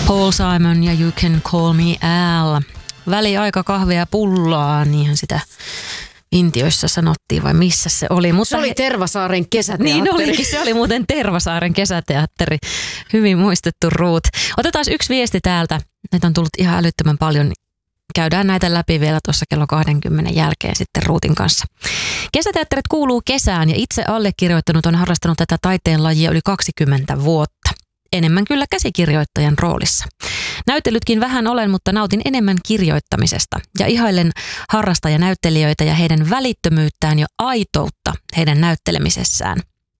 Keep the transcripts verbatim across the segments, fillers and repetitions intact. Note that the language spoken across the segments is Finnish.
Paul Simon ja You Can Call Me Al. Väliaika kahvia ja pullaa, niinhän sitä Intioissa sanottiin, vai missä se oli. Mutta se oli Tervasaaren kesäteatteri. Niin olikin, se oli muuten Tervasaaren kesäteatteri. Hyvin muistettu, Ruut. Otetaan yksi viesti täältä. Näitä on tullut ihan älyttömän paljon. Käydään näitä läpi vielä tuossa kello kaksikymmentä jälkeen sitten Ruutin kanssa. Kesäteatterit kuuluu kesään ja itse allekirjoittanut on harrastanut tätä taiteen lajia yli kaksikymmentä vuotta. Enemmän kyllä käsikirjoittajan roolissa. Näytellytkin vähän olen, mutta nautin enemmän kirjoittamisesta ja ihailen harrastajanäyttelijöitä ja heidän välittömyyttään ja aitoutta heidän näyttelemisessään.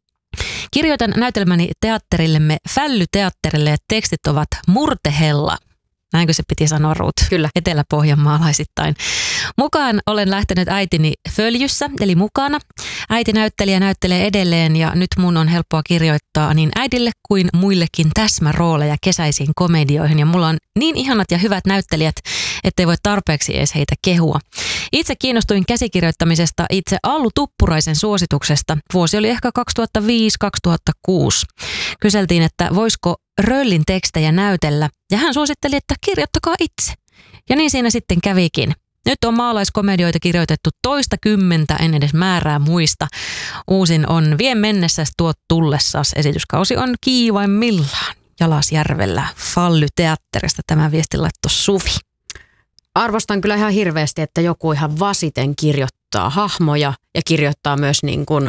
Kirjoitan näytelmäni teatterillemme Fälly-teatterille ja tekstit ovat murtehella. Näinkö se piti sanoa, Ruut? Kyllä. Etelä-Pohjanmaalaisittain. Mukaan olen lähtenyt äitini Följyssä, eli mukana. Äiti näyttelijä näyttelee edelleen ja nyt mun on helppoa kirjoittaa niin äidille kuin muillekin täsmärooleja kesäisiin komedioihin. Ja mulla on niin ihanat ja hyvät näyttelijät, ettei voi tarpeeksi edes heitä kehua. Itse kiinnostuin käsikirjoittamisesta itse Allu Tuppuraisen suosituksesta. Vuosi oli ehkä kaksituhattaviisi kaksituhattakuusi. Kyseltiin, että voisiko Röllin tekstejä näytellä, ja hän suositteli, että kirjoittakaa itse. Ja niin siinä sitten kävikin. Nyt on maalaiskomedioita kirjoitettu toista kymmentä, en edes määrää muista. Uusin on Vie mennessäs tuot tullessas. Esityskausi on kiivaimmillaan Jalasjärvellä Fälly-teatterista. Tämä viesti laittoi Suvi. Arvostan kyllä ihan hirveästi, että joku ihan vasiten kirjoittaa hahmoja ja kirjoittaa myös niin kuin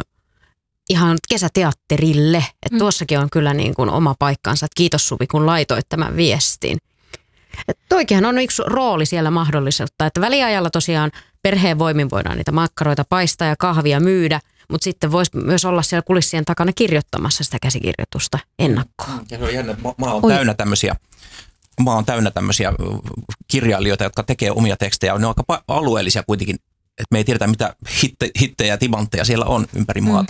ihan kesäteatterille. Että mm. tuossakin on kyllä niin kuin oma paikkansa. Että kiitos Suvi, kun laitoit tämän viestin. Että toikinhan on yksi rooli siellä mahdollisuutta, että väliajalla tosiaan perheen voimin voidaan niitä makkaroita paistaa ja kahvia myydä, mutta sitten voisi myös olla siellä kulissien takana kirjoittamassa sitä käsikirjoitusta ennakkoon. Ja se on jännä, mä oon täynnä tämmöisiä, mä oon täynnä tämmöisiä kirjailijoita, jotka tekee omia tekstejä. Ne on aika alueellisia kuitenkin, että me ei tiedetä mitä hitte, hittejä ja timantteja siellä on ympäri maata.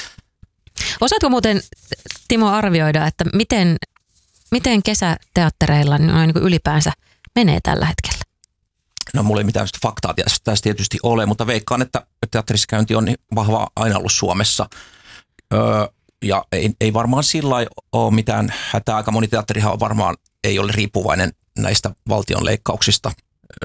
Mm. Osaatko muuten, Timo, arvioida, että miten Miten kesäteattereilla noin niin ylipäänsä menee tällä hetkellä? No mulla ei mitään faktaa tästä tietysti ole, mutta veikkaan, että teatterissa käynti on vahva aina ollut Suomessa. Öö, ja ei, ei varmaan sillä lailla ole mitään hätää. Aika moni teatterihan on varmaan ei ole riippuvainen näistä valtion leikkauksista.